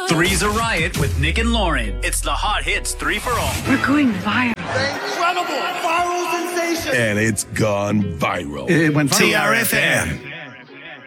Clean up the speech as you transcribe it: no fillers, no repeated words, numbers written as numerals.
Three's a Riot with Nick and Lauren. It's the Hot Hits 3 for All. We're going viral. Incredible viral sensation. And it's gone viral. It went viral. TRFN.